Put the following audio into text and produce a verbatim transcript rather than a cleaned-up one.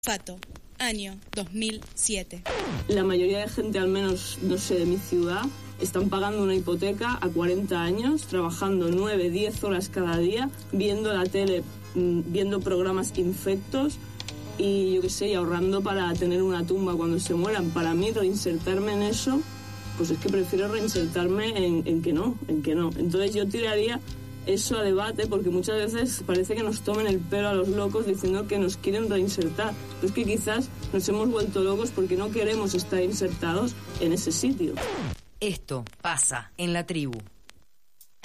Pato, año dos mil siete. La mayoría de gente, al menos, no sé, de mi ciudad, están pagando una hipoteca a cuarenta años, trabajando nueve, diez horas cada día, viendo la tele, viendo programas infectos y yo qué sé, y ahorrando para tener una tumba cuando se mueran. Para mí, reinsertarme en eso, pues es que prefiero reinsertarme en, en que no, en que no. Entonces yo tiraría eso a debate, porque muchas veces parece que nos tomen el pelo a los locos diciendo que nos quieren reinsertar. Pero es que quizás nos hemos vuelto locos porque no queremos estar insertados en ese sitio. Esto pasa en La Tribu.